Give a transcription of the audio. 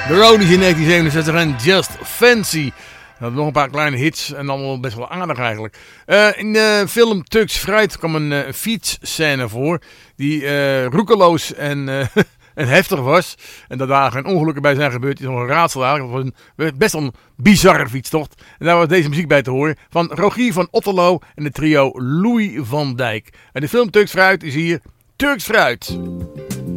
De Rollies in 1967 en Just Fancy. Dat nog een paar kleine hits en allemaal best wel aardig eigenlijk. In de film Turks Fruit kwam een fietsscène voor die roekeloos en heftig was. En dat daar geen ongelukken bij zijn gebeurd is nog een raadsel eigenlijk. Het was best wel een bizarre fietstocht. En daar was deze muziek bij te horen van Rogier van Otterlo en de trio Louis van Dijk. En de film Turks Fruit is hier Turks Fruit.